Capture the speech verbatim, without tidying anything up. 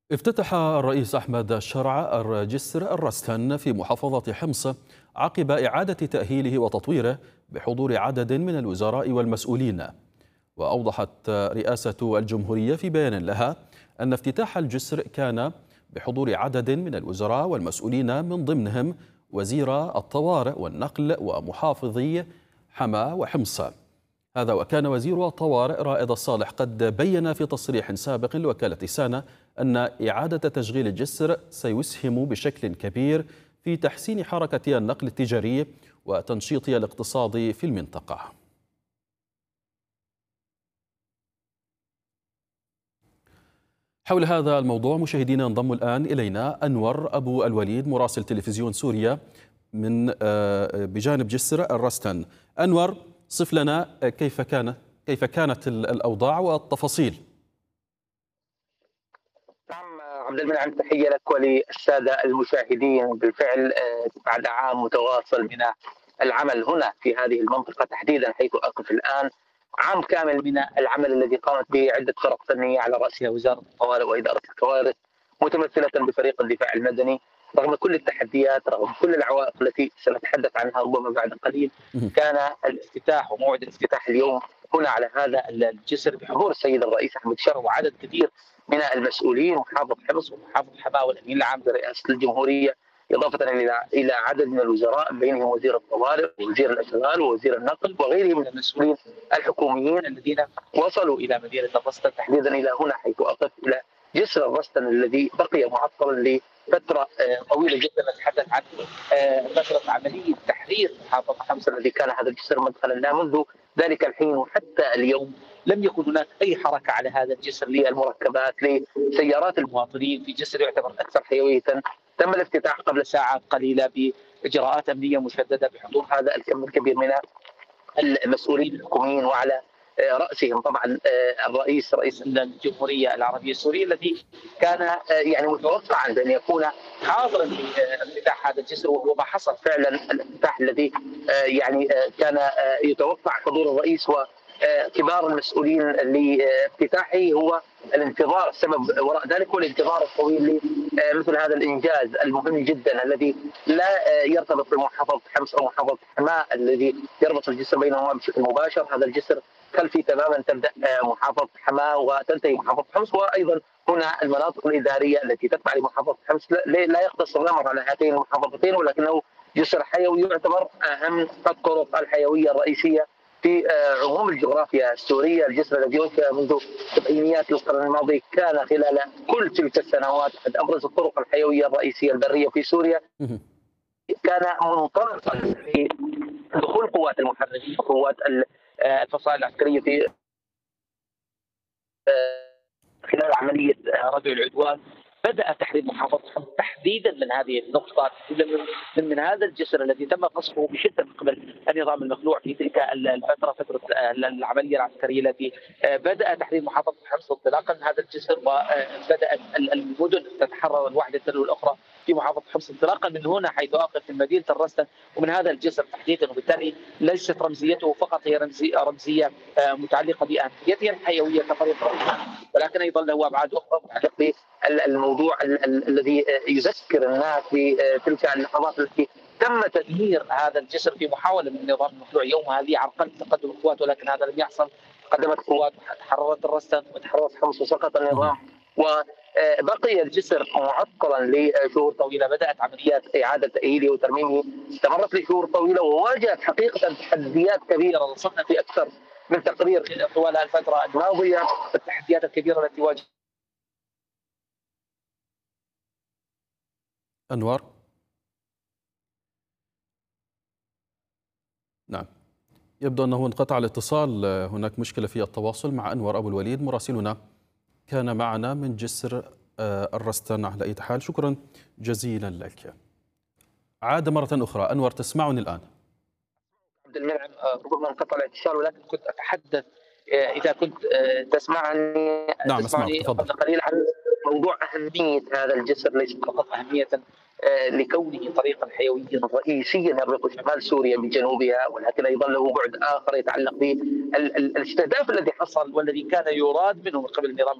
افتتح الرئيس أحمد الشرع الجسر الرستن في محافظة حمص عقب إعادة تأهيله وتطويره بحضور عدد من الوزراء والمسؤولين. وأوضحت رئاسة الجمهورية في بيان لها أن افتتاح الجسر كان بحضور عدد من الوزراء والمسؤولين من ضمنهم وزير الطوارئ والنقل ومحافظي حما وحمص. هذا وكان وزير الطوارئ رائد الصالح قد بين في تصريح سابق لوكالة سانا أن إعادة تشغيل الجسر سيسهم بشكل كبير في تحسين حركة النقل التجاري وتنشيط الاقتصاد في المنطقة. حول هذا الموضوع مشاهدينا ينضم الآن إلينا أنور أبو الوليد مراسل تلفزيون سوريا من بجانب جسر الرستن. أنور، صف لنا كيف كان كيف كانت الأوضاع والتفاصيل. نعم عبد المنعم، تحية لك وللسادة المشاهدين. بالفعل بعد عام متواصل من العمل هنا في هذه المنطقة تحديدا حيث أقف الآن، عام كامل من العمل الذي قامت به عدة فرق فنية على رأسها وزارة الطوارئ وإدارة الكوارث متمثلة بفريق الدفاع المدني. رغم كل التحديات، رغم كل العوائق التي سنتحدث عنها ربما بعد قليل، كان الافتتاح وموعد الافتتاح اليوم هنا على هذا الجسر بحضور السيد الرئيس أحمد الشرع وعدد كبير من المسؤولين، محافظ حمص ومحافظ حماه والامين العام برئاسه الجمهوريه، اضافه الى الى عدد من الوزراء بينهم وزير الطوارئ ووزير الاشغال ووزير النقل وغيرهم من المسؤولين الحكوميين الذين وصلوا الى مدينه الرستن تحديدا الى هنا حيث اقف الى جسر الرستن الذي بقي معطلا لفتره طويله جدا. نتحدث عن فتره عمليه تحرير محافظه حمص الذي كان هذا الجسر مدخلا له منذ ذلك الحين، وحتى اليوم لم يكن هناك أي حركة على هذا الجسر للمركبات لسيارات المواطنين في جسر يعتبر أكثر حيوية. تم الافتتاح قبل ساعات قليلة بإجراءات أمنية مشددة بحضور هذا الكم الكبير من المسؤولين الحكوميين، وعلى رأسهم طبعا الرئيس رئيس الجمهورية العربية السورية الذي كان يعني متوقعا أن يكون حاضرا في افتتاح هذا الجسر، وما حصل فعلا. الافتتاح الذي يعني كان يتوقع حضور الرئيس و كبار المسؤولين لافتتاحه هو الانتظار. السبب وراء ذلك هو الانتظار الطويل لمثل هذا الانجاز المهم جدا الذي لا يرتبط بمحافظه حمص او محافظه حماه الذي يربط الجسر بينهما بشكل مباشر. هذا الجسر خلفي تماما، تبدا محافظه حماه وتنتهي محافظه حمص، وايضا هنا المناطق الاداريه التي تتبع لمحافظه حمص. لا يقتصر الامر على هاتين المحافظتين، ولكنه جسر حيوي يعتبر اهم الطرق الحيويه الرئيسيه في عموم الجغرافيا السوريه. الجسر الذي انشئ منذ سبعينيات القرن الماضي كان خلال كل تلك السنوات احد ابرز الطرق الحيويه الرئيسيه البريه في سوريا. كان منطلقا في دخول قوات المحررين وقوات الفصائل العسكريه في خلال عمليه ردع العدوان. بدأ تحرير محافظة حمص تحديدا من هذه النقطة، تحديدا من, من هذا الجسر الذي تم قصفه بشدة من قبل النظام المخلوع في تلك الفترة، فترة العملية العسكرية التي بدأ تحرير محافظة حمص انطلاقا من هذا الجسر، وبدأت المدن تتحرر الواحدة تلو الأخرى في محافظة حمص انطلاقا من هنا حيث أقف في مدينة الرستن ومن هذا الجسر تحديدا. وبالتالي ليست رمزيته فقط هي رمزية, رمزية متعلقة بأهميته الحيوية كطريق رئيسي، ولكن أيضا له أبعاد أخرى متعلقة بالموضوع الذي يذكر الناس بتلك اللحظات التي تم تدمير هذا الجسر في محاولة من النظام المخلوع يومها لعرقلة تقدم القوات، ولكن هذا لم يحصل. قدمت قوات تحررت الرستن وتحررت حمص وسقط النظام، وبقي الجسر معطلا لشهور طويلة. بدأت عمليات إعادة تأهيله وترميمه، استمرت لشهور طويلة وواجهت حقيقة تحديات كبيرة. وصلنا في أكثر من تقرير طوال الفترة الماضية التحديات الكبيرة التي واجهت. أنور، نعم، يبدو أنه انقطع الاتصال. هناك مشكلة في التواصل مع أنور أبو الوليد مراسلنا كان معنا من جسر الرستن. على أي حال شكرا جزيلا لك. عاد مرة أخرى. أنور، تسمعني الآن؟ عبد المنعم، ربما انقطع الاتصال، ولكن كنت أتحدث إذا كنت تسمعني نعم تسمعني قبل قليل عن موضوع أهمية هذا الجسر، ليس فقط أهمية لكونه طريقا حيويا رئيسيا يربط شمال سوريا بجنوبها، ولكن أيضا له بعد آخر يتعلق بالاستهداف الذي حصل والذي كان يراد منه من قبل النظام